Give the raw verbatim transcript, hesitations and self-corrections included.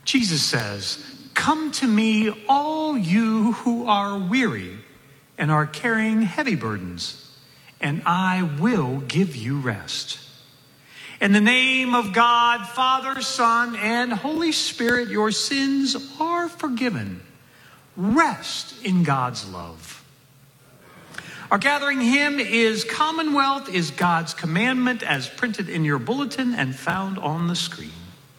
Jesus says, "Come to me, all you who are weary and are carrying heavy burdens, and I will give you rest." In the name of God, Father, Son, and Holy Spirit, your sins are forgiven. Rest in God's love. Our gathering hymn is "Commonwealth is God's Commandment," as printed in your bulletin and found on the screen.